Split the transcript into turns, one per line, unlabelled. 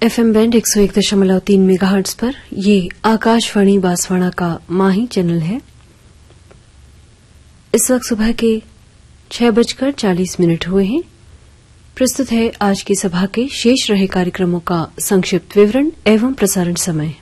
FM band 101.3 megahertz पर ये आकाशवाणी बांसवाड़ा का माही चैनल है। इस वक्त सुबह के 6:40 हुए हैं। प्रस्तुत है आज की सभा के शेष रहे कार्यक्रमों का संक्षिप्त विवरण एवं प्रसारण समय।